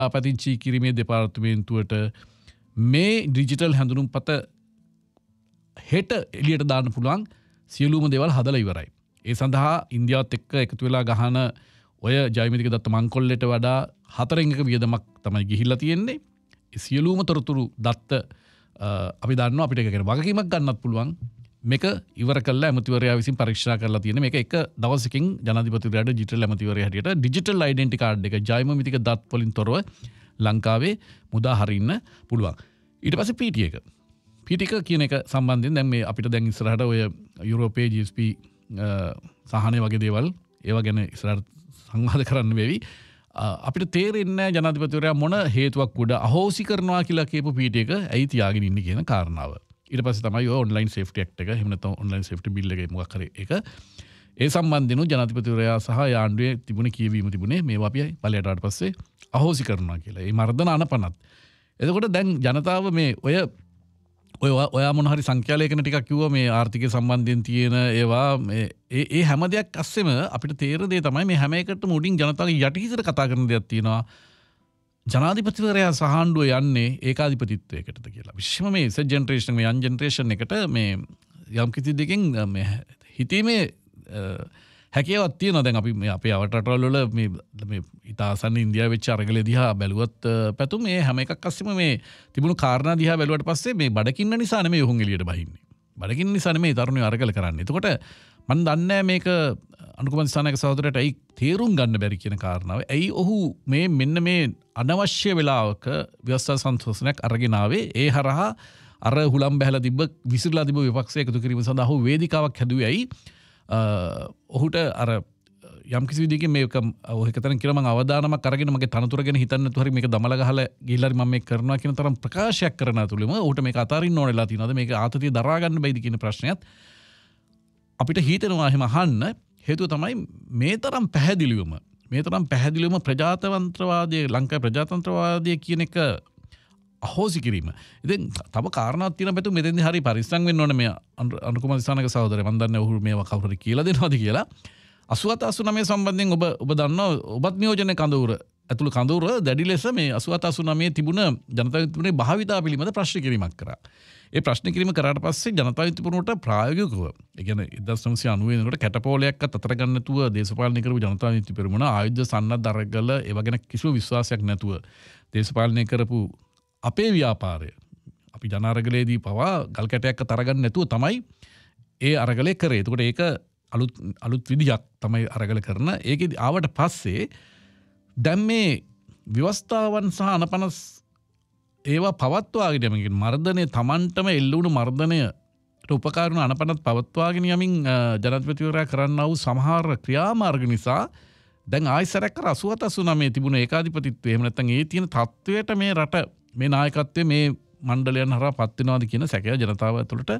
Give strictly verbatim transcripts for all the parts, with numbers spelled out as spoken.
පදිංචි කිරීමේ දෙපාර්තමේන්තුවට මේ ඩිජිටල් හැඳුනුම්පත හෙට එළියට දාන්න පුළුවන් සියලුම දේවල් හදලා ඉවරයි. ඒ සඳහා ඉන්දියාවත් එක්ක එකතු වෙලා ගහන ඔය ජයමිතික දත්ත මංකොල්ලට වඩා හතරෙන් එක වියදමක් තමයි ගිහිල්ලා තියෙන්නේ. ඒ සියලුම තොරතුරු දත්ත අපි දන්නවා අපිට ඒක ගැන වගකීමක් ගන්නත් පුළුවන්. මේක ඉවර කළා ඇමතිවරයා විසින් පරීක්ෂා කරලා තියෙන මේක එක දවසකින් ජනාධිපතිවරයාට ඩිජිටල් ඇමතිවරයා හැටියට ඩිජිටල් ඩෙන්ටිටි කාඩ් එක ජයමිතික දත් වලින් තොරව ලංකාවේ මුදා හරින්න පුළුවන්. ඊට පස්සේ පී ටී එක. පී ටී එක කියන එක සම්බන්ධයෙන් දැන් මේ අපිට දැන් ඉස්සරහට ඔය යුරෝපයේ ජී එස් පී සහනය වගේ දේවල් ඒවා ගැන ඉස්සරහට සංවාද කරන්න වෙවි. අපිට තේරෙන්නේ ජනාධිපතිවරයා මොන හේතුවක් උඩ අහෝසි කරනවා කියලා කියපු පී ටී එක ඇයි තියාගෙන ඉන්නේ කියන කාරණාව. ඊට පස්සේ තමයි ඔය ඔන්ලයින් සේෆ්ටි ඇක්ට් එක එහෙම නැත්නම් ඔන්ලයින් සේෆ්ටි බිල් එක මොකක් හරි එක ඒ සම්බන්ධිනු ජනාධිපතිවරයා සහ යාන්ඩුවේ තිබුණේ කියවීම තිබුණේ මේවා අපි බලයට ආවට පස්සේ අහෝසි කරනවා කියලා. ඒ මර්ධන අනපනත්. එතකොට දැන් ජනතාව මේ ඔය ඔය ඔයා මොන හරි සංඛ්‍යාලේඛන ටිකක් කිව්වා මේ ආර්ථිකය සම්බන්ධයෙන් තියෙන ඒවා මේ ඒ ඒ හැම දෙයක් අස්සෙම අපිට තේරෙන දේ තමයි මේ හැම එකටම උඩින් ජනතාවගේ යටිහිතට කතා කරන දෙයක් තියෙනවා. ජනාධිපතිවරයා සහ ආණ්ඩුව යන්නේ ඒකාධිපතිත්වයකටද කියලා. විශේෂම මේ සෙට් ජෙනරේෂන් මේ යන් ජෙනරේෂන් එකට මේ යම් කිසි දෙකින් මේ හිතීමේ හැකියාවක් තියෙනවා. දැන් අපි මේ අපේ අවට රටවල් වල මේ මේ ඉතාලසන්න ඉන්දියාවේ වෙච්ච අරගලය දිහා බැලුවත් පැතුම් මේ හැම එකක් අස්සෙම මේ තිබුණු කාරණා දිහා බැලුවට පස්සේ මේ බඩකින්න නිසා නෙමෙයි ඔහුන් එළියට බහින්නේ. බඩකින්න නිසා නෙමෙයි තරුණයෝ අරගල කරන්නේ. එතකොට මම දන්නේ මේක අනුකුමාර දිසානායක සහෝදරයට ඇයි තේරුම් ගන්න බැරි කියන කාරණාව. ඇයි ඔහු මේ මෙන්න මේ අනවශ්‍ය වෙලාවක ව්‍යවස්ථා සංශෝධනයක් අරගෙන ආවේ. ඒ හරහා අර හුලම් බැහැලා තිබ්බ විසිරලා තිබ්බ විපක්ෂය එකතු කිරීම සඳහා ඔහු වේදිකාවක් හැදුවේ ඇයි? ඔහුට අර යම් කිසි විදිහකින් මේක ඔය එකතන කියලා මම අවදානමක් අරගෙන මගේ තනතුර ගැන හිතන්න නැතුව හරි මේක දමලා ගහලා ගිහිල්ලා හරි මම මේක කරනවා කියන තරම් ප්‍රකාශයක් කරන අතුළෙම ඔහුට මේක අතාරින්න ඕනෙලා තියෙනවාද මේක ආතතිය දරා ගන්න බැයිද කියන ප්‍රශ්නයත් අපිට හිතෙනවා එහෙම අහන්න. හේතුව තමයි මේ තරම් පැහැදිලිවම මේ තරම් පැහැදිලිවම ප්‍රජාතන්ත්‍රවාදයේ ලංකාවේ ප්‍රජාතන්ත්‍රවාදය කියන එක අහෝසි කිරීම. ඉතින් තව කාරණාවක් තියෙනවා බෙතු මෙතෙන්දී හරි පරිස්සම් වෙන්න ඕනේ මේ අනුකුමාර දිසානායක සහෝදරයා. මම දන්නේ ඔහු මේවා කවුරු හරි කියලා දෙනවද කියලා. අසූහත අසූනවය සම්බන්ධයෙන් ඔබ ඔබ දන්නවා ඔබත් නියෝජනයේ කඳවුර ඇතුළු කඳවුර දැඩි ලෙස මේ අසූහත අසූනවය තිබුණ ජනතා විමුක්තිය භාවිතා පිළිබඳ ප්‍රශ්න කිරීමක් කරා. ඒ ප්‍රශ්න කිරීම කරාට පස්සේ ජනතා විමුක්තියට ප්‍රායෝගිකව ඒ කියන්නේ එක්දහස් නවසිය අනූ වෙනකොට කැටපෝලයක්වත් අතර ගන්න නැතුව දේශපාලනය කරපු ජනතා විමුක්ති පෙරමුණ ආයුධ සන්නද්ධ අරගල ඒ වගේ කිසිම විශ්වාසයක් නැතුව දේශපාලනය කරපු අපේ ව්‍යාපාරය අපි ජන අරගලයේදී පවා ගල් කැටයක් අතර ගන්න නැතුව තමයි ඒ අරගලය කරේ. එතකොට ඒක අලුත් අලුත් විදියක් තමයි අරගල කරන. ඒකෙදි ආවට පස්සේ දැන් මේ ව්‍යවස්ථාවන් සහ අනපනස් ඒවා පවත්වාගෙන යමින් මර්ධනය Tamanටම එල්ල වුණු මර්ධනයට උපකාර වුණු අනපනත් පවත්වාගෙන යමින් ජනාධිපතිවරයා කරන්නා වූ සමහර ක්‍රියාමාර්ග නිසා දැන් ආයිසරයක් කර අසූහත අසූනවය තිබුණ ඒකාධිපතිත්වය එහෙම නැත්නම් ඒ තියෙන තත්වයට මේ රට මේ නායකත්වයේ මේ මණ්ඩලයන් හරහා පත් වෙනවාද කියන සැකය ජනතාව ඇතුළට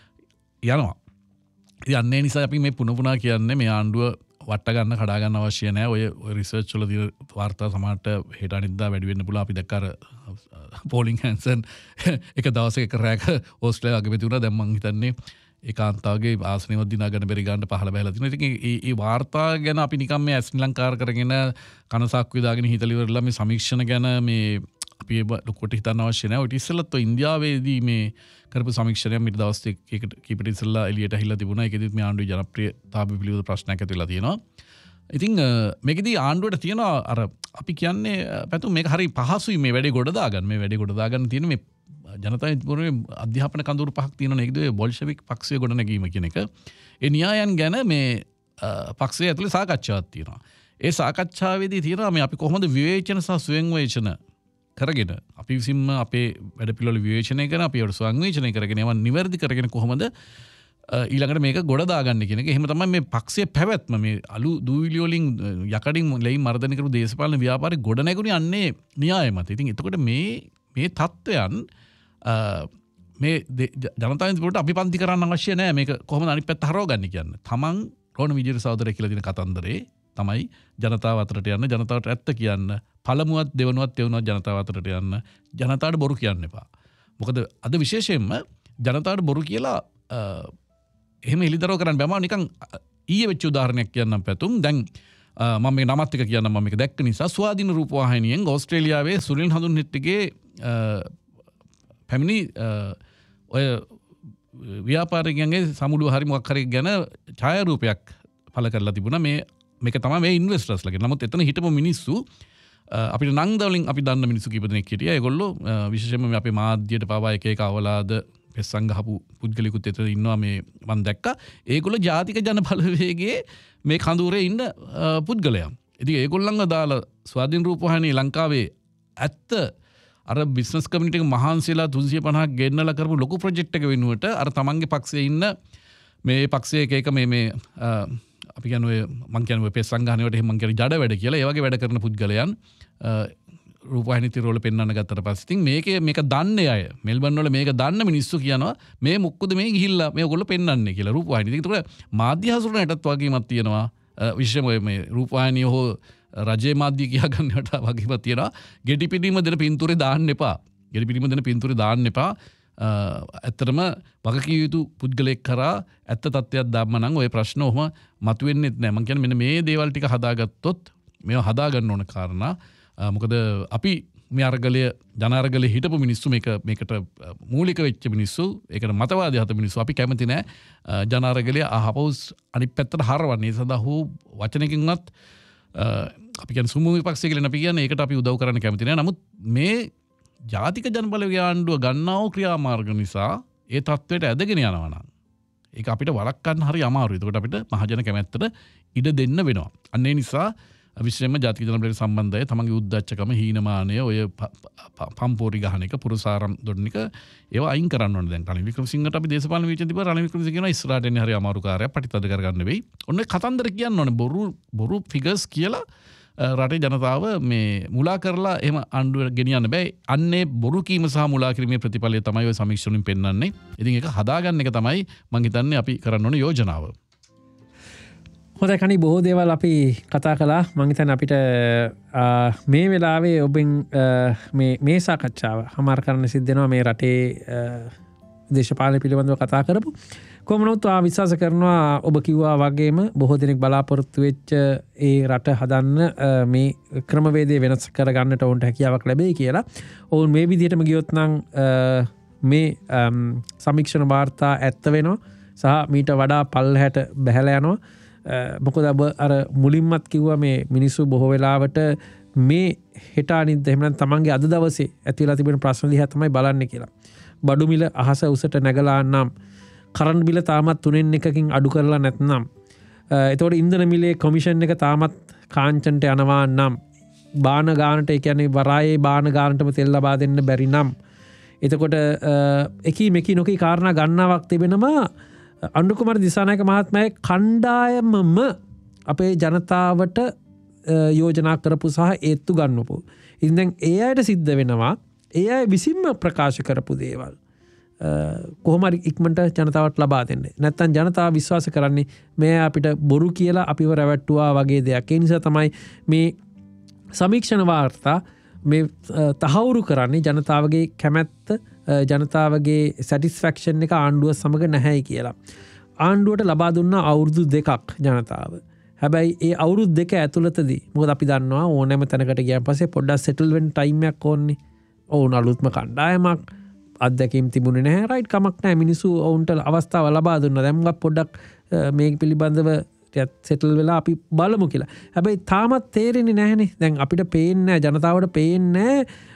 යනවා. යන්නේ නිසා අපි මේ පුන පුනා කියන්නේ මේ ආණ්ඩුව වට ගන්න කඩා ගන්න අවශ්‍ය නැහැ. ඔය ඔය රිසර්ච් වල තියෙන වාර්තා සමහරට හෙට අනිද්දා වැඩි වෙන්න පුළුවන්. අපි දැක්ක අර පෝලිං හැන්සන් එක දවසක එක රැක ඕස්ට්‍රේලියාව අගමැති වුණා. දැන් මං හිතන්නේ ඒ කාන්තාවගේ ආසනෙවත් දිනා ගන්න බැරි ගන්න පහළ බැලලා තියෙනවා. ඉතින් මේ මේ වාර්තා ගැන අපි නිකන් මේ ඇස් නිලංකාර කරගෙන කනසක් විදාගෙන හිතලා ඉවරලා මේ සමීක්ෂණ ගැන මේ අපි ලොකුට හිතන්න අවශ්‍ය නැහැ. ඔය ඉස්සෙල්ලත් ඔය ඉන්දියාවේදී මේ කරපු සමීක්ෂණයක් මිට දවස් දෙකකට කීපට ඉස්සෙල්ලා එළියට ඇහිලා තිබුණා. ඒකෙදිත් මේ ආණ්ඩුවේ ජනප්‍රියතාවය පිළිබඳ ප්‍රශ්නයක් ඇති වෙලා තියෙනවා. ඉතින් මේකෙදී ආණ්ඩුවට තියෙනවා අර අපි කියන්නේ පැතුම් මේක හරි පහසුයි මේ වැඩේ ගොඩ දාගන්න. මේ වැඩේ ගොඩ දාගන්න තියෙන මේ ජනතා විමුක්තිය අධ්‍යාපන කඳවුරු පහක් තියෙනවා. ඒකද ඔය බොල්ෂෙවික් පක්ෂය ගොඩ නැගීම කියන එක. ඒ න්‍යායයන් ගැන මේ පක්ෂය ඇතුලේ සාකච්ඡාවක් තියෙනවා. ඒ සාකච්ඡාවේදී තියෙනවා මේ අපි කොහොමද විවේචන සහ ස්වයංවේචන කරගෙන අපි විසින්ම අපේ වැඩ පිළිවෙල විවේචනය කරන අපි ඒවට සංවේචනය කරගෙන ඒවා නිවැරදි කරගෙන කොහොමද ඊළඟට මේක ගොඩ දාගන්නේ කියන එක. එහෙම තමයි මේ පක්ෂයේ පැවැත්ම මේ අලු දූවිලි වලින් යකඩින් ලෙයින් මර්ධනය කරපු දේශපාලන ව්‍යාපාරේ ගොඩ නැගුණේ අන්නේ න්‍යාය මත. ඉතින් එතකොට මේ මේ தත්වයන් මේ ජනතා විමුක්තියට අපි පන්ති කරන්න අවශ්‍ය නැහැ. මේක කොහොමද අනිත් පැත්ත හරවගන්නේ කියන්නේ. තමන් රෝණ විජේර සහෝදරය කියලා දෙන කතන්දරේ තමයි ජනතාව අතරට යන්න, ජනතාවට ඇත්ත කියන්න, පළමුවත් දෙවනුවත් තෙවනුවත් ජනතාව අතරට යන්න, ජනතාවට බොරු කියන්න එපා. මොකද අද විශේෂයෙන්ම ජනතාවට බොරු කියලා එහෙම එලිදරව් කරන්න බෑම. නිකන් ඊයේ වෙච්ච උදාහරණයක් කියන්නම් පැතුම්. දැන් මම මේ නමත් එක කියන්න මම මේක දැක්ක නිසා ස්වාධීන රූපවාහිනියෙන් ඕස්ට්‍රේලියාවේ සුනිල් හඳුන්නිට්ටිගේ පැමිණි ඔය ව්‍යාපාරිකයන්ගේ සමුළුව හරි මොකක් හරි ගැන ඡායාරූපයක් පළ කරලා තිබුණා. මේ මේක තමයි මේ ඉන්වෙස්ටර්ස්ලාගේ. නමුත් එතන හිටපු මිනිස්සු අපිට නංග වලින් අපි දන්න මිනිස්සු කීප දෙනෙක් හිටියා. ඒගොල්ලෝ විශේෂයෙන්ම මේ අපේ මාධ්‍යයට පවා එක එක අවලාද පෙස්සන් ගහපු පුද්ගලිකුත් එතන ඉන්නවා මේ මම දැක්කා. ඒගොල්ලෝ ජාතික ජන බලවේගයේ මේ කඳුරේ ඉන්න පුද්ගලයන්. ඉතින් ඒගොල්ලන්ව දාලා ස්වාධීන රූපවාහිනිය ලංකාවේ ඇත්ත අර බිස්නස් කමියුනිටි එක මහන්සියලා තුන්සිය පනහක් ගෙන්නලා කරපු ලොකු ප්‍රොජෙක්ට් එක වෙනුවට අර තමන්ගේ පක්ෂයේ ඉන්න මේ පක්ෂයේ එක එක මේ මේ අපි කියන්නේ මං කියන්නේ ඔය පෙස් සංගහණයට එහෙම මං කියන්නේ ජඩ වැඩ කියලා. ඒ වගේ වැඩ කරන පුද්ගලයන් රූපවාහිනී තිරවල පෙන්වන්න ගත්තට පස්සේ ඉතින් මේකේ මේක දන්නේ අය මෙල්බන් වල මේක දන්න මිනිස්සු කියනවා මේ මොකද මේ ගිහිල්ලා මේ ඔයගොල්ලෝ පෙන්වන්නේ කියලා රූපවාහිනී. ඉතින් ඒක මාධ්‍ය හසුරනටත් වගේමක් තියෙනවා. විශේෂයෙන්ම මේ රූපවාහිනිය හෝ රජයේ මාධ්‍ය කියා ගන්නට වගේම තියෙනවා. ගෙඩි පිටින්ම දෙන පින්තූරේ දාන්න එපා. ගෙඩි පිටින්ම දෙන පින්තූරේ දාන්න එපා. ඇත්තටම වගකිය යුතු පුද්ගලයෙක් කරා ඇත්ත තත්ත්වයක් දාන්න නම් ওই ප්‍රශ්න ඔහම මතුවෙන්නේ නැහැ. මම කියන්නේ මෙන්න මේ දේවල් ටික හදාගත්තොත් මේවා හදා ගන්න ඕන කාරණා. මොකද අපි මේ අරගලය ජන අරගලේ හිටපු මිනිස්සු මේක මේකට මූලික වෙච්ච මිනිස්සු ඒකට මතවාදී හත මිනිස්සු අපි කැමති නැහැ ජන අරගලය අහපොස් අනිත් පැත්තට හරවන්නේ. ඒ සඳහා හෝ වචනකින්වත් අපි කියන්නේ සුමු විපක්ෂය කියලා අපි කියන්නේ ඒකට අපි උදව් කරන්න කැමති නැහැ. නමුත් මේ ජාතික ජනබලවේග ආණ්ඩුව ගන්නා වූ ක්‍රියාමාර්ග නිසා ඒ තත්ත්වයට ඇදගෙන යනවා නම් ඒක අපිට වළක්වන්න හරි අමාරුයි. ඒකට අපිට මහජන කැමැත්තට ඉඩ දෙන්න වෙනවා. අන්න ඒ නිසා විශේෂයෙන්ම ජාතික ජනබලවේග සම්බන්ධය තමන්ගේ උද්දච්චකම හීනමානය ඔය පම්පෝරි ගහන එක පුරුසාරම් දොඩන එක ඒවා අයින් කරන්න ඕනේ. දැන් රනිල් වික්‍රමසිංහට අපි දේශපාලන විචිත තිබ්බා. රනිල් වික්‍රමසිංහ කියනවා ඉස්සරහට එන්නේ හරි අමාරු කාර්යයක් ප්‍රතිතද කරගන්න වෙයි. ඔන්න කතන්දර කියන්න ඕනේ. බොරු බොරු ෆිගර්ස් කියලා රටේ ජනතාව මේ මුලා කරලා එහෙම ආණ්ඩුවට ගෙනියන්න බෑ. අන්නේ බොරු කීම සහ මුලා කිරීමේ ප්‍රතිඵලය තමයි ඔය සමීක්ෂණෙන් පෙන්වන්නේ. ඉතින් ඒක හදාගන්න එක තමයි මම හිතන්නේ අපි කරන්න ඕනේ යෝජනාව. හොඳයි කණි බොහෝ දේවල් අපි කතා කළා. මම හිතන්නේ අපිට මේ වෙලාවේ ඔබෙන් මේ මේ සාකච්ඡාව හමාර කරන්න සිද්ධ වෙනවා මේ රටේ දේශපාලන පිළිබඳව කතා කරපු. කොහොම නමුත් ආ විශ්වාස කරනවා ඔබ කිව්වා වගේම බොහෝ දෙනෙක් බලාපොරොත්තු වෙච්ච ඒ රට හදන්න මේ ක්‍රමවේදය වෙනස් කරගන්නට ඔවුන්ට හැකියාවක් ලැබෙයි කියලා. ඔවුන් මේ විදිහටම ගියොත් නම් මේ සමීක්ෂණ වාර්තා ඇත්ත වෙනවා සහ මීට වඩා පල්ලහැට බැහැලා යනවා. මොකද ඔබ අර මුලින්මත් කිව්වා මේ මිනිස්සු බොහෝ වෙලාවට මේ හෙට අනිද්ද එහෙම නැත්නම් තමන්ගේ අද දවසේ ඇති වෙලා තිබෙන ප්‍රශ්න දිහා තමයි බලන්නේ කියලා. බඩු මිල අහස උසට නැගලා නම් කරන්ට් බිල තාමත් තුනෙන් එකකින් අඩු කරලා නැත්නම් එතකොට ඉන්ධන මිලේ කොමිෂන් එක තාමත් කාංචන්ට යනවා නම් බාන ගානට ඒ කියන්නේ වරායේ බාන ගානටම තෙල් ලබා දෙන්න බැරි නම් එතකොට එකී මෙකී නොකී කාරණා ගන්නාවක් තිබෙනවා. අනුර කුමාර දිසානායක මහත්මයාගේ කණ්ඩායමම අපේ ජනතාවට යෝජනා කරපු සහ ඒත්තු ගන්නපු. ඉතින් දැන් ඒ අයට සිද්ධ වෙනවා ඒ අය විසින්ම ප්‍රකාශ කරපු දේවල් කොහොම හරි ඉක්මනට ජනතාවට ලබා දෙන්න. නැත්තම් ජනතාව විශ්වාස කරන්නේ මේ අපිට බොරු කියලා අපිව රැවට්ටුවා වගේ දෙයක්. ඒ නිසා තමයි මේ සමීක්ෂණ වාර්තා මේ තහවුරු කරන්නේ ජනතාවගේ කැමැත්ත ජනතාවගේ සැටිස්ෆැක්ෂන් එක ආණ්ඩුව සමග නැහැයි කියලා. ආණ්ඩුවට ලබා දුන්න අවුරුදු දෙකක් ජනතාව. හැබැයි ඒ අවුරුදු දෙක ඇතුළතදී මොකද අපි දන්නවා ඕනෑම තැනකට ගියන් පස්සේ පොඩ්ඩක් සෙටල් වෙන්න ටයිම් එකක් ඕනේ. ඔවුන් අලුත්ම කණ්ඩායමක් අත්දැකීම් තිබුණේ නැහැ. රයිට් කමක් නැහැ. මිනිස්සු ඔවුන්ට අවස්ථාව ලබා දුන්නා. දැන් මොකක් පොඩ්ඩක් මේක පිළිබඳව සෙටල් වෙලා අපි බලමු කියලා. හැබැයි තාමත් තේරෙන්නේ නැහැනේ. දැන් අපිට පේන්නේ නැහැ ජනතාවට පේන්නේ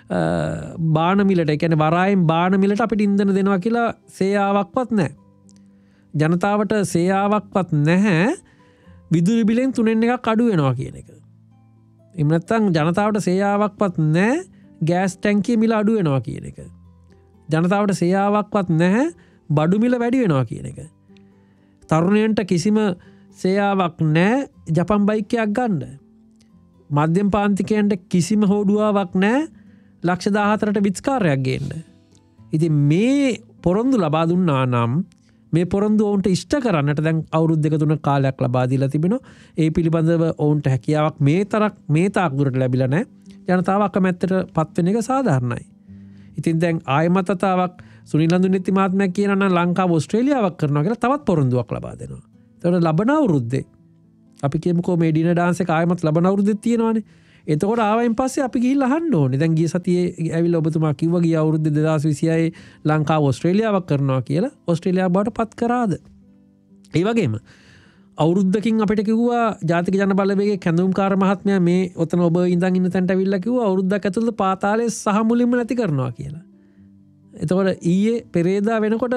බාන මිලට ඒ කියන්නේ වරායෙන් බාන මිලට අපිට ඉන්ධන දෙනවා කියලා සේයාවක්වත් නැහැ. ජනතාවට සේයාවක්වත් නැහැ විදුලි බිලෙන් තුනෙන් එකක් අඩු වෙනවා කියන එක. එහෙම නැත්නම් ජනතාවට සේයාවක්වත් නැහැ ගෑස් ටැංකිය මිල අඩු වෙනවා කියන එක. ජනතාවට සේයාවක්වත් නැහැ බඩු මිල වැඩි වෙනවා කියන එක. තරුණයන්ට කිසිම සේයාවක් නැහැ ජපන් බයික්කයක් ගන්න. මධ්‍යම පාන්තිකයන්ට කිසිම හෝඩුවාවක් නැහැ ලක්ෂ දාහතරට විත්ස්කාරයක් ගේන්න. ඉතින් මේ පොරොන්දු ලබා දුන්නා නම් මේ පොරොන්දු ඔවුන්ට ඉෂ්ට කරන්නට දැන් අවුරුදු දෙක තුනක කාලයක් ලබා දීලා තිබෙනවා. ඒ පිළිබඳව ඔවුන්ට හැකියාවක් මේ තරක් මේ තාක් දුරට ලැබිලා නැහැ. ජනතාව අකමැත්තට පත් වෙන එක සාධාරණයි. ඉතින් දැන් ආයමත් අතාවක් සුනිල් නන්දුනිත්ති මහත්මයා කියනවා නම් ලංකාව ඕස්ට්‍රේලියාවක් කරනවා කියලා තවත් පොරොන්දුවක් ලබා දෙනවා. ඒතකොට ලබන අවුරුද්දේ අපි කියමුකෝ මේ ඩිනර් ඩාන්ස් එක ආයෙමත් ලබන අවුරුද්දෙත් තියෙනවානේ. එතකොට ආවයින් පස්සේ අපි ගිහිල්ලා අහන්න ඕනේ. දැන් ගිය සතියේ ඇවිල්ලා ඔබතුමා කිව්වා ගිය අවුරුද්දේ දෙදාස් විසිහයේ ලංකාව ඕස්ට්‍රේලියාවක් කරනවා කියලා. ඕස්ට්‍රේලියාව බවට පත් කරාද? ඒ වගේම අවුරුද්දකින් අපිට කිව්වා ජාතික ජන බලවේගයේ කැඳවුම්කාර මහත්මයා මේ ඔතන ඔබ ඉඳන් ඉන්න තැනට ඇවිල්ලා කිව්වා අවුරුද්දක් ඇතුළත පාතාලයේ සහ මුලින්ම නැති කරනවා කියලා. එතකොට ඊයේ පෙරේදා වෙනකොට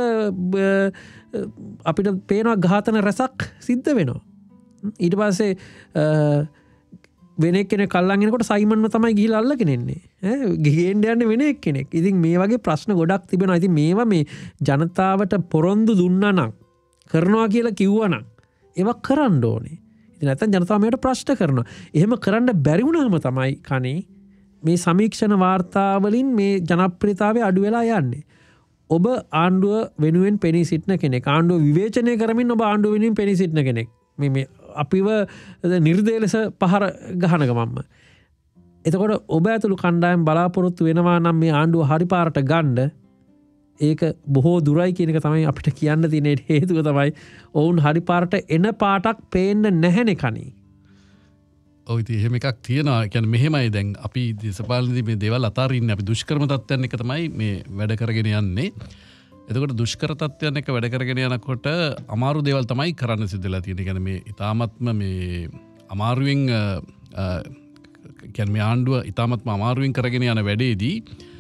අපිට පේනවා ඝාතන රැසක් සිද්ධ වෙනවා. ඊට පස්සේ වෙන එක්කෙනෙක් අල්ලන් එනකොට සයිමන්ව තමයි ගිහිල්ලා අල්ලගෙන එන්නේ. ඈ ගිහින් යන්නේ වෙන එක්කෙනෙක්. ඉතින් මේ වගේ ප්‍රශ්න ගොඩක් තිබෙනවා. ඉතින් මේවා මේ ජනතාවට පොරොන්දු දුන්නා නම් කරනවා කියලා කිව්වා නම් ඒවා කරන්න ඕනේ. ඉතින් නැත්නම් ජනතාව මේකට ප්‍රශ්න කරනවා. එහෙම කරන්න බැරි වුණාම තමයි කනේ මේ සමීක්ෂණ වාර්තා වලින් මේ ජනප්‍රියතාවය අඩු වෙලා යන්නේ. ඔබ ආණ්ඩුව වෙනුවෙන් පෙනී සිටින කෙනෙක්. ආණ්ඩුව විවේචනය කරමින් ඔබ ආණ්ඩුව වෙනුවෙන් පෙනී සිටින කෙනෙක්. මේ මේ අපිව නිර්දේය ලෙස පහර ගහන ගමන්ම. එතකොට ඔබ ඇතුළු කණ්ඩායම් බලාපොරොත්තු වෙනවා නම් මේ ආණ්ඩුව හරි පාරට ගන්න ඒක බොහෝ දුරයි කියන එක තමයි අපිට කියන්න තියෙන හේතුව තමයි ඔවුන් හරි පාරට එන පාටක් පේන්න නැහැනේ කනේ. ඔව් ඉතින් එහෙම එකක් තියෙනවා. කියන්නේ මෙහෙමයි දැන් අපි දේශපාලනයේදී මේ දේවල් අතාරින්නේ අපි දුෂ්කරම තත්ත්වයන් එක තමයි මේ වැඩ කරගෙන යන්නේ. එතකොට දුෂ්කර තත්ත්වයන් එක වැඩ කරගෙන යනකොට අමාරු දේවල් තමයි කරන්න සිද්ධ වෙලා තියෙන්නේ. කියන්නේ මේ ඊ타මත්ම මේ අමාරුවෙන් කියන්නේ මේ ආණ්ඩුව ඊ타මත්ම අමාරුවෙන් කරගෙන යන වැඩේදී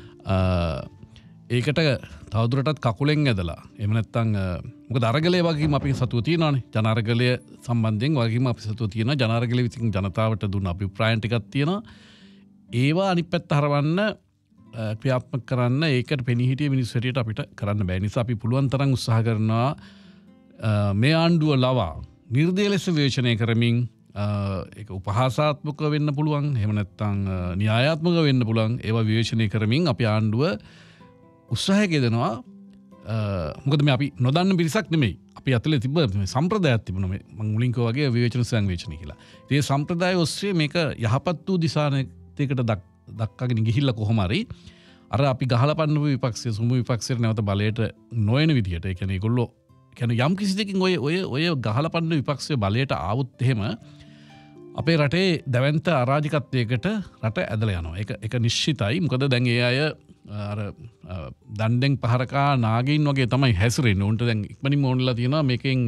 ඒකට තවදුරටත් කකුලෙන් ඇදලා එහෙම නැත්නම් මොකද අරගලයේ වගේම අපි සතුව තියෙනවානේ. ජන අරගලය සම්බන්ධයෙන් වගේම අපි සතුව තියෙනවා. ජන අරගලයේ විසින් ජනතාවට දුන්න අභිප්‍රායන් ටිකක් තියෙනවා. ඒවා අනිත් පැත්ත හරවන්න ක්‍රියාත්මක කරන්න ඒකට පෙනී හිටිය මිනිස්සු හැටියට අපිට කරන්න බෑ. නිසා අපි පුළුවන් තරම් උත්සාහ කරනවා මේ ආණ්ඩුව ලවා නිර්දේය ලෙස විවේචනය කරමින් ඒක උපහාසාත්මක වෙන්න පුළුවන්. එහෙම නැත්නම් න්‍යායාත්මක වෙන්න පුළුවන්. ඒවා විවේචනය කරමින් අපි ආණ්ඩුව උත්සාහය යෙදනවා. මොකද මේ අපි නොදන්න පිරිසක් නෙමෙයි. අපි අතලේ තිබ්බ සම්ප්‍රදායක් තිබුණා මේ මම මුලින් කිව්වා වගේ විවේචන සංවේචන කියලා. ඒ සම්ප්‍රදාය ඔස්සේ මේක යහපත් වූ දිශානයකට දක්වාගෙන ගිහිල්ලා කොහොම හරි අර අපි ගහලා පන්නපු විපක්ෂයේ සුමු විපක්ෂයට නැවත බලයට නොයන විදිහට ඒ කියන්නේ ඒගොල්ලෝ කියන්නේ යම් කිසි දෙකින් ඔය ඔය ඔය ගහලා පන්න විපක්ෂයේ බලයට ආවොත් එහෙම අපේ රටේ දැවැන්ත අරාජිකත්වයකට රට ඇදලා යනවා. ඒක ඒක නිශ්චිතයි. මොකද දැන් ඒ අය අර දණ්ඩෙන් පහරකා නාගයින් වගේ තමයි හැසිරෙන්නේ. උන්ට දැන් ඉක්මනින්ම ඕනලා තියෙනවා මේකෙන්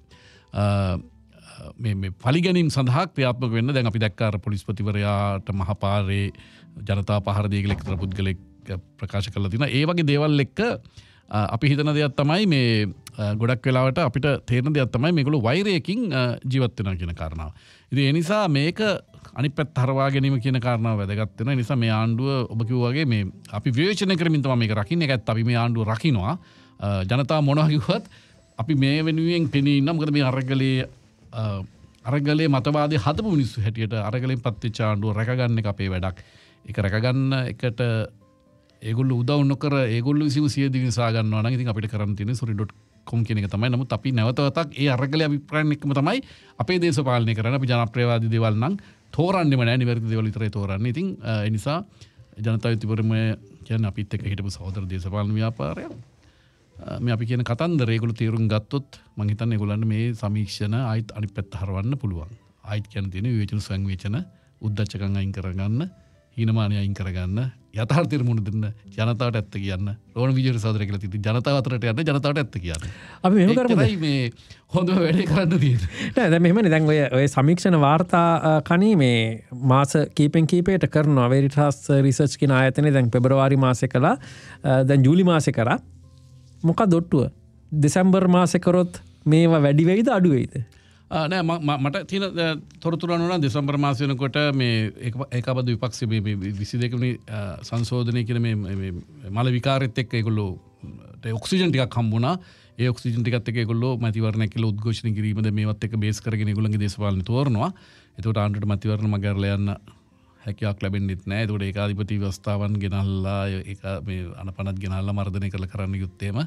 මේ මේ පරිගැනීම් සඳහා ක්‍රියාත්මක වෙන්න. දැන් අපි දැක්ක අර පොලිස්පතිවරයාට මහපාරේ ජනතා පහර දීගල එක්තර පුද්ගලෙක් ප්‍රකාශ කරලා තියෙනවා. ඒ වගේ දේවල් එක්ක අපි හිතන දෙයක් තමයි මේ ගොඩක් වෙලාවට අපිට තේරෙන දෙයක් තමයි මේගොල්ලෝ වෛරයකින් ජීවත් වෙනවා කියන කාරණාව. ඉතින් ඒ නිසා මේක අනිත් පැත්ත හරවා ගැනීම කියන කාරණාව වැදගත් වෙනවා. ඒ නිසා මේ ආණ්ඩුව ඔබ කිව්වා වගේ මේ අපි විවේචනය කරමින් තමයි මේක රකින්නේ. ඒකත් අපි මේ ආණ්ඩුව රකින්නවා. ජනතාව මොනවා කිව්වත් අපි මේ වෙනුවෙන් පෙනී ඉන්නවා. මොකද මේ අරගලයේ අරගලයේ මතවාදී හදපු මිනිස්සු හැටියට අරගලෙන් පත්වෙච්ච ආණ්ඩුව රැකගන්න එක අපේ වැඩක්. ඒක රැකගන්න එකට ඒගොල්ලෝ උදව් නොකර ඒගොල්ලෝ විසින් සියදිවි විසා ගන්නවා නම් ඉතින් අපිට කරන්න තියෙන්නේ suri dot com කියන එක තමයි. නමුත් අපි නැවත වතාවක් ඒ අරගලයේ අභිප්‍රායන් එක්කම තමයි අපේ දේශපාලනය කරන්නේ. අපි ජනප්‍රියවාදී දේවල් නම් තෝරන්නෙම නැහැ. නිවැරදි දේවල් විතරයි තෝරන්නේ. ඉතින් ඒ නිසා ජනතා යුතිපරමය කියන්නේ අපිත් එක්ක හිටපු සහෝදර දේශපාලන ව්‍යාපාරය මේ අපි කියන කතන්දර ඒගොල්ලෝ තීරුම් ගත්තොත් මම හිතන්නේ ඒගොල්ලන්ට මේ සමීක්ෂණ ආයිත් අනිත් පැත්ත හරවන්න පුළුවන්. ආයිත් කියන තියෙන විවේචන සංවේචන උද්දච්චකම් අයින් කරගන්න, හීනමානය අයින් කරගන්න, යථාර්ථයට මුහුණ දෙන්න, ජනතාවට ඇත්ත කියන්න. රෝණ විජේවීර සහෝදරය කියලා තියෙනවා. ජනතාව අතරට යන්න, ජනතාවට ඇත්ත කියන්න. අපි මෙහෙම කරමුද? ඒකයි මේ හොඳම වැඩේ කරන්න තියෙන්නේ. නෑ දැන් මෙහෙමනේ දැන් ඔය ඔය සමීක්ෂණ වාර්තා කණී මේ මාස කීපෙන් කීපයට කරනවා. වෙරිටස් රිසර්ච් කියන ආයතනයේ දැන් පෙබරවාරි මාසේ කළා. දැන් ජූලි මාසේ කරා. මොකක්ද ඔට්ටුව? දෙසැම්බර් මාසේ කරොත් මේවා වැඩි වෙයිද අඩු වෙයිද? නෑ මට තියෙන තොරතුරු අනුව නම් දෙසැම්බර් මාසෙ වෙනකොට මේ ඒකාබද්ධ විපක්ෂයේ මේ විසි දෙක වෙනි සංශෝධනය කියන මේ මල විකාරෙත් එක්ක ඒගොල්ලෝ ඔක්සිජන් ටිකක් හම්බුණා. ඒ ඔක්සිජන් ටිකත් එක්ක ඒගොල්ලෝ මැතිවරණයක් කියලා උද්ඝෝෂණය කිරීමද මේවත් එක්ක බේස් කරගෙන ඒගොල්ලන්ගේ දේශපාලන තෝරනවා. ඒකට ආණ්ඩුවට මැතිවරණ මගහැරලා යන්න හැකියාවක් ලැබෙන්නෙත් නෑ. ඒකට ඒකාධිපති ව්‍යවස්ථාවන් ගෙනල්ලා ඒක මේ අනපනත් ගෙනල්ලා මර්ධනය කරලා කරන්න යුත්තේම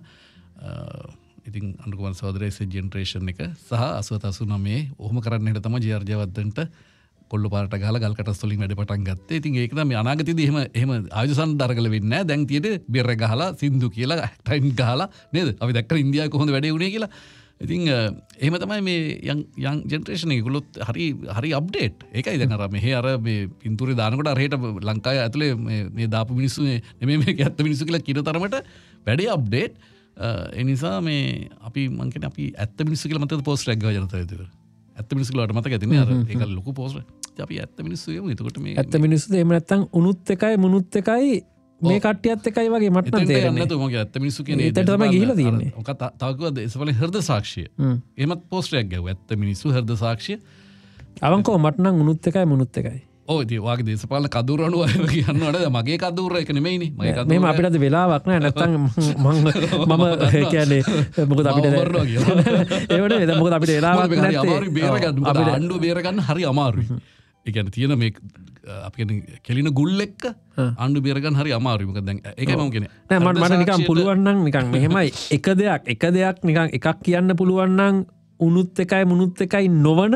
ඉතින් අනුකමන් සහෝදරයේ සේ ජෙනරේෂන් එක සහ අසූ අසූ නවය ඔහොම කරන්න හිට තමයි ජේ ආර් ජයවර්ධනට කොල්ල පාරට ගහලා ගල් කටස් වලින් වැඩ පටන් ගත්තේ. ඉතින් ඒක තමයි අනාගතයේදී එහෙම එහෙම ආයුධ සම්දර්ගල වෙන්නේ නැහැ. දැන් තියෙන්නේ බෙර ගහලා සින්දු කියලා ටයිම් ගහලා නේද? අපි දැක්කම ඉන්දියාවේ කොහොමද වැඩේ වුනේ කියලා. ඉතින් එහෙම තමයි මේ යන් යන් ජෙනරේෂන් එක ගොල්ලොත් හරි හරි අප්ඩේට්. ඒකයි දැන් අර මෙහෙ අර මේ පින්තූරේ දානකොට අර හෙට ලංකාවේ ඇතුලේ මේ මේ දාපු මිනිස්සු නෙමෙයි මේක ඇත්ත මිනිස්සු කියලා කියන තරමට වැඩි අප්ඩේට්. ඒ නිසා මේ අපි මං කියන්නේ අපි ඇත්ත මිනිස්සු කියලා මතකද පෝස්ට් එකක් ගාව ජනතාව විතර. ඇත්ත මිනිස්සු කියලා මතක ඇතිනේ අර ඒක ලොකු පෝස්ට්. අපි ඇත්ත මිනිස්සු යමු. එතකොට මේ ඇත්ත මිනිස්සුද එහෙම නැත්නම් උනුත් එකයි මුනුත් එකයි මේ කට්ටියත් එකයි වගේ මට නම් තේරෙන්නේ නැහැ. මම ඇත්ත මිනිස්සු කියන්නේ ඒකට තමයි ගිහිලා තියෙන්නේ. ඔක තව කිව්වද ඒසපලේ හෘද සාක්ෂිය. එහෙමත් පෝස්ට් එකක් ගැව්වා. ඇත්ත මිනිස්සු හෘද සාක්ෂිය. අවංකව මට නම් උනුත් එකයි මුනුත් එකයි. ඔව් ඉතින් වාගේ දේශපාලන කදුරණුව කියනවනේ මගේ කදුර එක නෙමෙයිනේ. මගේ කදුර. මෙහෙම අපිට අද වෙලාවක් නැහැ. නැත්තම් මම මම කියන්නේ මොකද අපිට ඒ වනේ මොකද අපිට වෙලාවක් නැත්තේ. අමාරුයි බේර ගන්න. අපිට ආණ්ඩුව බේර ගන්න හරි අමාරුයි. ඒ කියන්නේ තියෙන මේ අපි කියන්නේ කෙලින ගුල් එක්ක ආණ්ඩුව බේර ගන්න හරි අමාරුයි. මොකද දැන් ඒකයි මම කියන්නේ. නෑ මට මට නිකන් පුළුවන් නම් නිකන් මෙහෙමයි එක දෙයක් එක දෙයක් නිකන් එකක් කියන්න පුළුවන් නම් උනුත් එකයි මුනුත් එකයි නොවන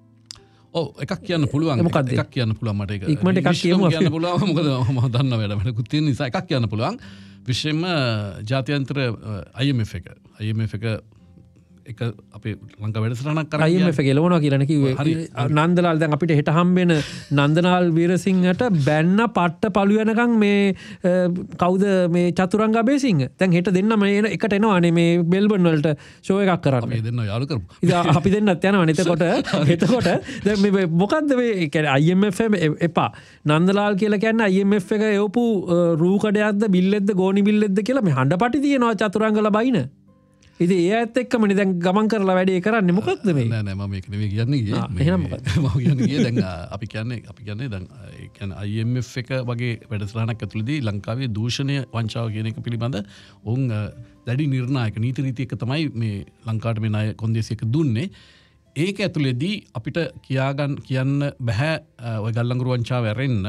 ඔව් එකක් කියන්න පුළුවන්. එකක් කියන්න පුළුවන් මට ඒක. ඉක්මනට එකක් කියමු කියන්න පුළුවන්. මොකද මම දන්න වැඩ වැඩකුත් තියෙන නිසා එකක් කියන්න පුළුවන්. විශේෂයෙන්ම ජාත්‍යන්තර I M F එක. I M F එක එක අපේ ලංකා වැඩසටහනක් කරා I M F එක එළවනවා කියලා නේ කිව්වේ. නන්දලාල් දැන් අපිට හෙට හම්බෙන නන්දලාල් වීරසිංහට බැන්න පට්ට පළු වෙනකන් මේ කවුද මේ චතුරංග අබේසිංහ දැන් හෙට දෙන්නම එකට එනවානේ මේ මෙල්බන් වලට ෂෝ එකක් කරන්න. අපි දෙන්න යාළු කරමු. ඉතින් අපි දෙන්නත් යනවානේ. එතකොට එතකොට දැන් මේ මොකද්ද මේ කියන්නේ I M F එපා. නන්දලාල් කියලා කියන්නේ I M F එක එවපු රූකඩයක්ද බිල්ලෙක්ද ගෝනි බිල්ලෙක්ද කියලා මේ හඬපටි තියෙනවා චතුරංගල බයින. ඉතින් ඒ ඇත්ත එක්කමනේ දැන් ගමන් කරලා වැඩේ කරන්නේ මොකක්ද මේ? නෑ නෑ මම මේක නෙවෙයි කියන්නේ ගියේ. එහෙනම් මොකක්ද? මම කියන්නේ ගියේ දැන් අපි කියන්නේ අපි කියන්නේ දැන් ඒ කියන්නේ I M F එක වගේ වැඩසටහනක් ඇතුළතදී ලංකාවේ දූෂණය වංචාව කියන එක පිළිබඳ උන් දැඩි නිර්ණායක නීති රීති එක තමයි මේ ලංකාවට මේ ණය කොන්දේසියක දුන්නේ. ඒක ඇතුළතදී අපිට කියාගන්න කියන්න බෑ ඔය ගල්ලංගුරු වංචාව ඇරෙන්න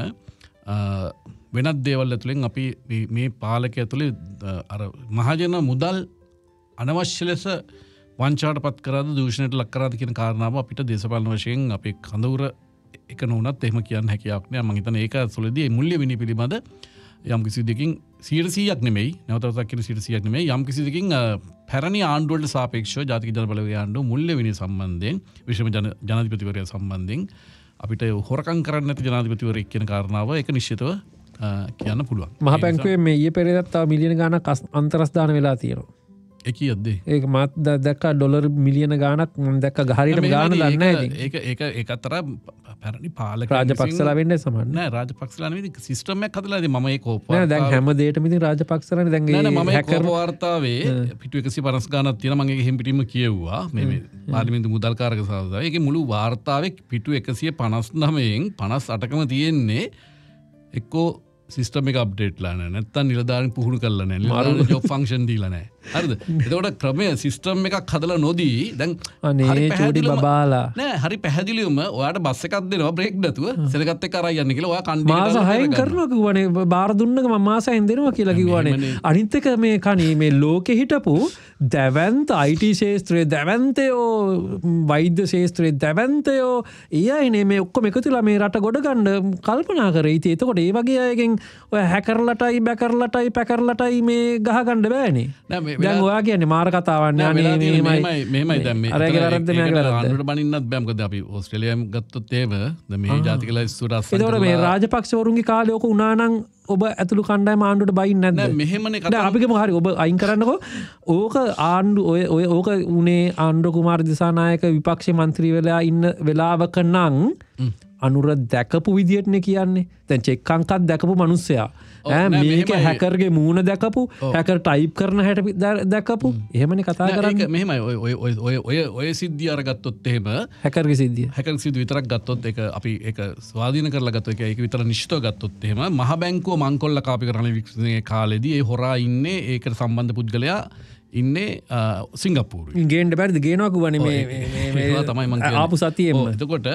වෙනත් දේවල් ඇතුළෙන් අපි මේ පාලකය ඇතුළේ අර මහජන මුදල් අනවශ්‍ය ලෙස වංචාවට පත් කරාද දූෂණයට ලක් කරාද කියන කාරණාව අපිට දේශපාලන වශයෙන් අපේ කඳවුර එක නොවුනත් එහෙම කියන්න හැකියාවක් නෑ. මම හිතන්නේ ඒක ඇතුළේදී මේ මුල්‍ය විනය පිළිබඳ යම් කිසි දෙකින් සියයට සීයක් නෙමෙයි නැවත වතාවක් කියන සියයට සීයක් නෙමෙයි යම් කිසි දෙකින් පැරණි ආණ්ඩුවලට සාපේක්ෂව ජාතික ජන බලවේග ආණ්ඩුව මුල්‍ය විනය සම්බන්ධයෙන් විශේෂම ජන ජනාධිපතිවරයා සම්බන්ධයෙන් අපිට හොරකම් කරන්න නැති ජනාධිපතිවරයෙක් කියන කාරණාව ඒක නිශ්චිතව කියන්න පුළුවන්. මහ බැංකුවේ මේ ඊයේ පෙරේදා තව මිලියන ගාණක් අන්තරස් දාන වෙලා තියෙනවා. ඒ කියද්දී ඒක මාත් දැක්කා ඩොලර් මිලියන ගාණක් මම දැක්කා ගහරියටම ගාණ දන්නේ නැහැ ඉතින්. ඒක ඒක ඒක අතර පැරණි පාලක රාජපක්ෂලා වෙන්නේ සමහර නෑ රාජපක්ෂලා නෙවෙයි සිස්ටම් එකක් හදලා ඉතින් මම ඒක කෝප නෑ දැන් හැම දෙයකටම ඉතින් රාජපක්ෂලානේ දැන් ඒ මම ඒක කෝප වාර්තාවේ පිටු එකසිය පනස් ගාණක් තියෙනවා මම ඒක එහෙම් පිටින්ම කියෙව්වා මේ මේ පාර්ලිමේන්තු මුදල්කාරක සභාවේ. ඒකේ මුළු වාර්තාවේ පිටු එකසිය පනස් නවයෙන් පනස් අටකම තියෙන්නේ එක්කෝ සිස්ටම් එක අප්ඩේට්ලා නැහැ නැත්තම් නිලධාරීන් පුහුණු කරලා නැහැ නිලධාරීන් ජොබ් ෆන්ක්ෂන් දීලා නැහැ. හරිද? එතකොට ක්‍රමය සිස්ටම් එකක් හදලා නොදී දැන් අනේ චෝඩි බබාලා නෑ හරි පැහැදිලිවම ඔයාට බස් එකක් දෙනවා බ්‍රේක් නැතුව සෙනගත් එක්ක අරන් යන්න කියලා ඔයා කණ්ඩේ මාස හයෙන් කරනවා කිව්වනේ බාර දුන්නක මම මාස හයෙන් දෙනවා කියලා කිව්වනේ. අනිත් එක මේ කණී මේ ලෝකෙ හිටපු දැවැන්ත I T ශාස්ත්‍රයේ දැවැන්තයෝ වෛද්‍ය ශාස්ත්‍රයේ දැවැන්තයෝ ඊයනේ මේ ඔක්කොම එකතුලා මේ රට ගොඩ ගන්න කල්පනා කරේ. ඉතින් එතකොට ඒ වගේ අයගෙන් ඔය හැකර්ලටයි බැකර්ලටයි පැකර්ලටයි මේ ගහ ගන්න බෑනේ. දැන් ඔයා කියන්නේ මාර කතාවක් නේ අනේ මෙහෙමයි මෙහෙමයි දැන් මේ අරගෙන වැරද්ද මෙයාගේ වැරද්ද. ආණ්ඩුවට බනින්නත් බෑ මොකද අපි ඕස්ට්‍රේලියාවෙන් ගත්තොත් එහෙම දැන් මේ ජාතික ලයිස්තුවට අස්සන් කරලා ඒතකොට මේ රාජපක්ෂවරුන්ගේ කාලේ ඔක උනා නම් ඔබ ඇතුළු කණ්ඩායම ආණ්ඩුවට බයින්නේ නැද්ද? නෑ මෙහෙමනේ කතාව. දැන් අපි ගමු හරි ඔබ අයින් කරන්නකෝ. ඕක ආණ්ඩු ඔය ඔය ඕක උනේ ආණ්ඩු කුමාර දිසානායක විපක්ෂ මන්ත්‍රී වෙලා ඉන්න වෙලාවක නම් අනුර දැකපු විදියටනේ කියන්නේ. දැන් චෙක් අංකක් දැකපු මිනිස්සයා. ඈ මේක හැකර්ගේ මූණ දැකපු හැකර් ටයිප් කරන හැට දැකපු එහෙමනේ කතා කරන්නේ. ඒක මෙහෙමයි ඔය ඔය ඔය ඔය ඔය සිද්ධිය අරගත්තොත් එහෙම හැකර්ගේ සිද්ධිය. හැකර්ගේ සිද්ධිය විතරක් ගත්තොත් ඒක අපි ඒක ස්වාධීන කරලා ගත්තොත් ඒක ඒක විතර නිශ්චිතව ගත්තොත් එහෙම මහ බැංකුව මංකොල්ල කාපි කරන වික්ෂණයේ කාලෙදී ඒ හොරා ඉන්නේ ඒකට සම්බන්ධ පුද්ගලයා ඉන්නේ සිංගප්පූරුවේ. ගේන්න බැරිද ගේනවා කිව්වනේ මේ මේ තමයි මං කියන්නේ. ආපු සතියෙම. එතකොට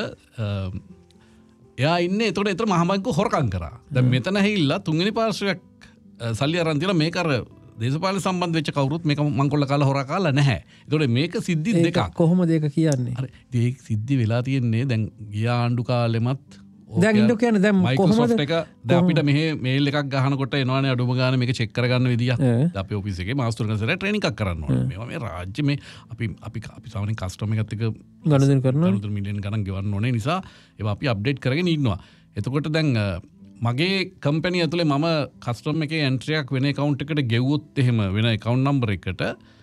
එයා ඉන්නේ එතකොට එතන මහ බැංකුව හොරකම් කරා. දැන් මෙතන ඇහිල්ලා තුන්වෙනි පාර්ශ්වයක් සල්ලි අරන් තියලා මේක අර දේශපාලන සම්බන්ධ වෙච්ච කවුරුත් මේක මංකොල්ල කාලා හොරා කාලා නැහැ. එතකොට මේක සිද්ධි දෙකක්. කොහොමද ඒක කියන්නේ? හරි. ඒක සිද්ධි වෙලා තියෙන්නේ දැන් ගිය ආණ්ඩු කාලෙමත් දැන් ඉන්න කියන දැන් කොහොමද එක දැන් අපිට මෙහෙ මේල් එකක් ගහනකොට එනවනේ අඩුම ගානේ මේක චෙක් කරගන්න විදියක්. අපේ ඔෆිස් එකේ මාස්ටර් කෙනෙක්ට ට්‍රේනින්ග් එකක් කරන්න ඕනේ. මේවා මේ රාජ්‍ය මේ අපි අපි අපි සාමාන්‍යයෙන් කස්ටමර් එකත් එක්ක ගණන් කරනවා. ගණන් මිලියන් ගණන් ගෙවන්න ඕනේ නිසා ඒවා අපි අප්ඩේට් කරගෙන ඉන්නවා. එතකොට දැන් මගේ කම්පැනි ඇතුලේ මම කස්ටමර් එකේ එන්ට්‍රි එකක් වෙන account එකට ගෙවුවොත් එහෙම වෙන account number එකට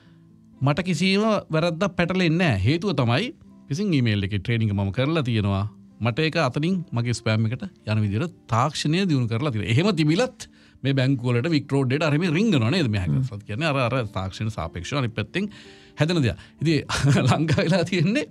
මට කිසිම වැරද්දක් පැටලෙන්නේ නැහැ. හේතුව තමයි phishing email එකේ ට්‍රේනින්ග් මම කරලා තියෙනවා. මට ඒක අතනින් මගේ ස්පෑම් එකට යන විදිහට තාක්ෂණය දිනු කරලා තියෙනවා. එහෙම තිබිලත් මේ බැංකු වලට වික්ට්‍රෝඩ් අර මේ රින්ගනවා නේද මේ හැකර්ස්ලා කියන්නේ අර අර තාක්ෂණ සාපේක්ෂව අනිත් පැත්තෙන් හැදෙන දේ. ඉතින් ලංකාවේලා තියෙන්නේ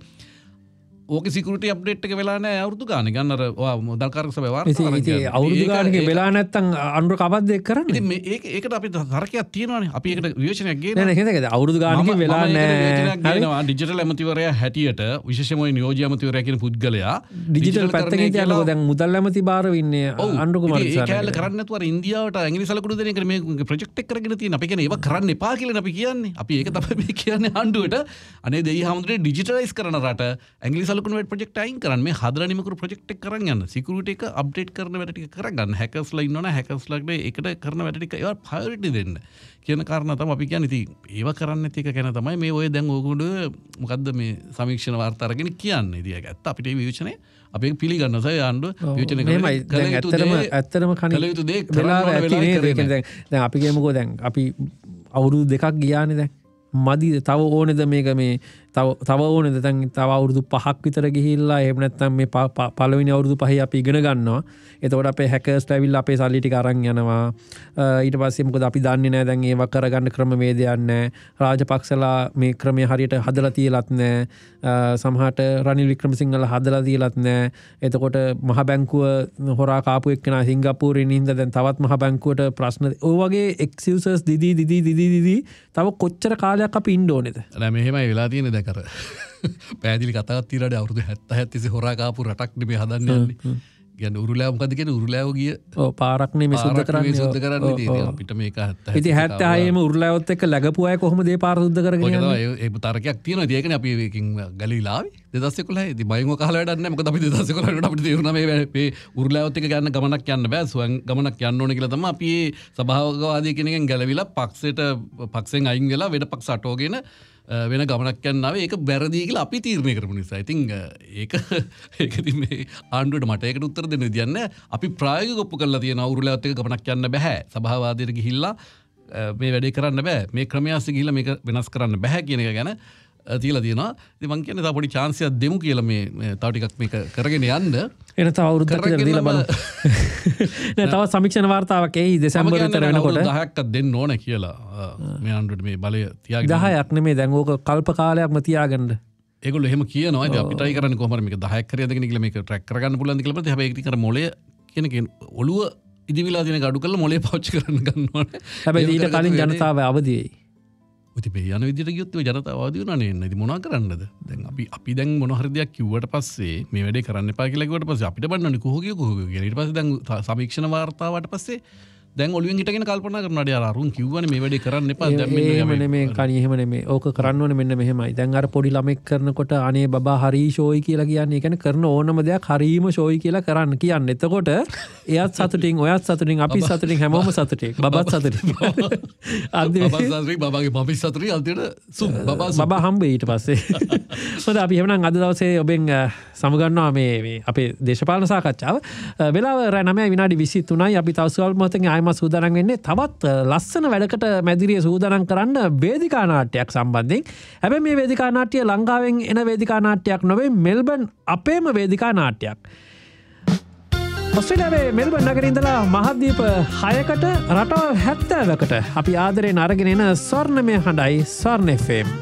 ඕකේ සිකියුරිටි අප්ඩේට් එක වෙලා නැහැ අවුරුදු ගානේ ගන්න අර ඔයා මුදල් කාර්ක සභාවේ වාර්තා කරන්නේ. ඉතින් අවුරුදු ගානක වෙලා නැත්තම් අනුර කවද්ද ඒක කරන්නේ? ඉතින් මේ ඒක ඒකට අපි තරකයක් තියෙනවානේ. අපි ඒකට විවේචනයක් ගේනවා. නෑ නෑ හිතේ අවුරුදු ගානක වෙලා නැහැ. හරිනවා ඩිජිටල් ඇමතිවරයා හැටියට විශේෂයෙන්ම ওই නියෝජ්‍ය ඇමතිවරයා කියන පුද්ගලයා ඩිජිටල් පැත්තකින් කියනකො දැන් මුදල් ඇමති බාරව ඉන්නේ අනුර කුමාර සර්. ඒක කැලේ කරන්නේ නැතුව අර ඉන්දියාවට ඇඟිලි සලකුණු දෙන එක මේ ප්‍රොජෙක්ට් එක කරගෙන තියෙන. අපි කියන්නේ ඒවා කරන්න එපා කියලා අපි කියන්නේ. අපි ඒක තමයි මේ කියන්නේ ආණ්ඩුවට. අනේ දෙයි හැමෝටම ඩිජිටලයිස් කරන රට ඇඟිලි සලකුණු වල ප්‍රොජෙක්ට් අයින් කරන්න මේ හදලා නිමකරු ප්‍රොජෙක්ට් එක කරන් යන්න සිකියුරිටි එක අප්ඩේට් කරන වැඩ ටික කරගන්න හැකර්ස්ලා ඉන්නවනේ හැකර්ස්ලාට ඒකට කරන වැඩ ටික ඒවා ප්‍රයොරිටි දෙන්න කියන කාරණා තමයි අපි කියන්නේ. ඉතින් ඒව කරන්නේ නැති එක ගැන තමයි මේ ඔය දැන් ඕගොල්ලෝ මොකද්ද මේ සමීක්ෂණ වාර්තා අරගෙන කියන්නේ. ඉතින් ඒක ඇත්ත අපිට මේ විවේචනය අපි ඒක පිළිගන්නවා සර් ආණ්ඩුව විවේචනය කරලා දැන් ඇත්තටම ඇත්තටම කණි වෙලාව ඇති නේද? දැන් අපි කියමුකෝ දැන් අපි අවුරුදු දෙකක් ගියානේ දැන් මදිද තව ඕනෙද මේක මේ තව තව ඕනෙද දැන් තව අවුරුදු පහක් විතර ගිහිල්ලා එහෙම නැත්නම් මේ පළවෙනි අවුරුදු පහේ අපි ඉගෙන ගන්නවා. එතකොට අපේ හැකර්ස්ලා ඇවිල්ලා අපේ සල්ලි ටික අරන් යනවා. ඊට පස්සේ මොකද අපි දන්නේ නැහැ දැන් ඒවා කරගන්න ක්‍රමවේදයක් නැහැ. රාජපක්ෂලා මේ ක්‍රමය හරියට හදලා තියලත් නැහැ. සමහරට රනිල් වික්‍රමසිංහලා හදලා තියලත් නැහැ. එතකොට මහ බැංකුව හොරා කාපු එක්කෙනා සිංගප්පූරුවේ ඉඳන් දැන් තවත් මහ බැංකුවට ප්‍රශ්න ඔය වගේ එක්ස්කියුසස් දිදී දිදී දිදී දිදී තව කොච්චර කාලයක් අපි ඉන්න ඕනේද? නෑ මෙහෙමයි වෙලා තියෙන්නේ දැන් අර පැහැදිලි කතාවක් තියලානේ අවුරුදු හැත්තෑ තිස්සේ හොරා කාපු රටක් නෙමෙයි හදන්න යන්නේ. කියන්නේ උරුලෑව මොකද්ද කියන්නේ උරුලෑව ගිය ඔව් පාරක් නෙමෙයි සුද්ධ කරන්නේ සුද්ධ කරන්නේ ඉතින් අපිට මේක හැත්තෑ ඉතින් හැත්තෑයේම උරුලෑවත් එක්ක läගපු අය කොහොමද මේ පාර සුද්ධ කරගෙන යන්නේ? ඔය ඒ තරකයක් තියෙනවා. ඉතින් ඒකනේ අපි එකකින් ගලවිලා ආවේ දෙදහස් එකොළහ. ඉතින් බයින්ව කහලා වැඩක් නැහැ. මොකද අපි දෙදහස් එකොළහ වෙනකොට අපිට තේරුණා මේ මේ උරුලෑවත් එක්ක ගන්න ගමනක් යන්න බෑ. සුවන් ගමනක් යන්න ඕනේ කියලා තමයි අපි මේ සභාවකවාදී කෙනෙක්ගෙන් ගැලවිලා පක්ෂයට පක්ෂෙන් අයින් වෙලා වෙන පක්ෂ අටවගෙන වෙන ගමනක් යන්නාවේ ඒක බැරදී කියලා අපි තීරණය කරපු නිසා. ඉතින් ඒක ඒක ඉතින් මේ ආණ්ඩුවට මට ඒකට උත්තර දෙන්න විදියක් නැහැ. අපි ප්‍රායෝගිකව ඔප්පු කරලා තියෙනවා උරුලෑවත් එක්ක ගමනක් යන්න බෑ. සභාවාදයට ගිහිල්ලා මේ වැඩේ කරන්න බෑ. මේ ක්‍රමය ASCII ගිහිල්ලා මේක වෙනස් කරන්න බෑ කියන එක ගැන තියලා තියෙනවා. ඉතින් මං කියන්නේ තව පොඩි chance එකක් දෙමු කියලා මේ තව ටිකක් මේක කරගෙන යන්න. එන තව අවුරුද්දක් විතර දීලා බලමු. නෑ තව සමීක්ෂණ වාර්තාවක් එයි දෙසැම්බර් විතර වෙනකොට දහයක්වත් දෙන්න ඕන කියලා මේ ආණ්ඩුවට මේ බලය තියාගෙන. දහයක් නෙමෙයි දැන් ඕක කල්ප කාලයක්ම තියාගන්න. ඒගොල්ලෝ එහෙම කියනවා. ඉතින් අපි try කරන්නේ කොහොමද මේක දහයක් හරි අදගෙන කියලා මේක track කරගන්න පුළුවන්ද කියලා බලද්දි හැබැයි ඒක ඉතින් අර මොලේ කියන එක ඔළුව ඉදිවිලා තියෙන gadu කරලා මොලේ පාවිච්චි කරන්න ගන්නවානේ. හැබැයි ඊට කලින් ජනතාව අවදි වෙයි. ඉතින් මේ යන විදිහට ගියොත් මේ ජනතාව අවදි වුණානේ එන්න. ඉතින් මොනවා කරන්නද? දැන් අපි අපි දැන් මොන හරි දෙයක් කිව්වට පස්සේ මේ වැඩේ කරන්න එපා කියලා කිව්වට පස්සේ අපිට බන්නන්නේ කොහො කිය කොහො කියලා. ඊට පස්සේ දැන් සමීක්ෂණ වාර්තාවට පස්සේ දැන් ඔළුවෙන් හිටගෙන කල්පනා කරනවා ඩේ අර අරුන් කිව්වනේ මේ වැඩේ කරන්න එපා දැන් මෙන්න එහෙම නෙමෙයි කණි එහෙම නෙමෙයි ඕක කරන්න ඕනේ මෙන්න මෙහෙමයි දැන් අර පොඩි ළමෙක් කරනකොට අනේ බබා හරි ෂෝයි කියලා කියන්නේ ඒ කියන්නේ කරන ඕනම දෙයක් හරීම ෂෝයි කියලා කරන්න කියන්නේ එතකොට එයාත් සතුටින් ඔයාත් සතුටින් අපි සතුටින් හැමෝම සතුටින් බබාත් සතුටින් අන්තිමේ බබා සතුටින් බබාගේ මම්මි සතුටින් අන්තිමට සුම් බබා බබා හම්බෙයි ඊට පස්සේ හොඳයි අපි එහෙනම් අද දවසේ ඔබෙන් සමගන්නවා මේ මේ අපේ දේශපාලන සාකච්ඡාව වෙලාව රෑ නවය විනාඩි විසි තුනයි අපි තව සුවල් මොහොතකින් ආයෙම සූදානම් වෙන්නේ තවත් ලස්සන වැඩකට මැදිරිය සූදානම් කරන්න වේදිකා නාට්‍යයක් සම්බන්ධයෙන්. හැබැයි මේ වේදිකා නාට්‍ය ලංකාවෙන් එන වේදිකා නාට්‍යයක් නොවේ මෙල්බන් අපේම වේදිකා නාට්‍යයක්. ඔස්ට්‍රේලියාවේ මෙල්බන් නගරේ ඉඳලා මහද්වීප හයකට රටවල් හැත්තෑවකට අපි ආදරයෙන් අරගෙන එන ස්වර්ණමය හඬයි ස්වර්ණ එෆ් එම්.